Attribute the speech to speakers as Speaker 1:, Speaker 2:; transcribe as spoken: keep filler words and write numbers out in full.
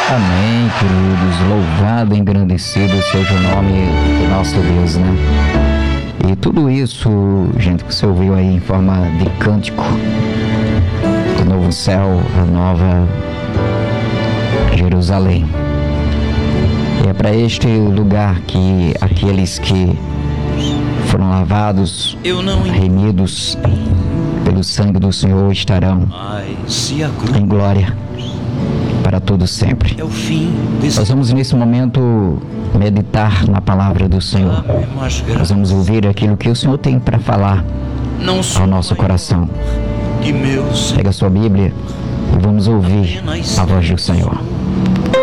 Speaker 1: Amém, queridos. Louvado, engrandecido seja o nome do nosso Deus, né? E tudo isso, gente, que você ouviu aí em forma de cântico, do novo céu, a nova Jerusalém. E é para este lugar que aqueles que foram lavados, remidos pelo sangue do Senhor estarão em glória para todo sempre. Nós vamos nesse momento meditar na palavra do Senhor. Nós vamos ouvir aquilo que o Senhor tem para falar ao nosso coração. Pega a sua Bíblia e vamos ouvir a voz do Senhor.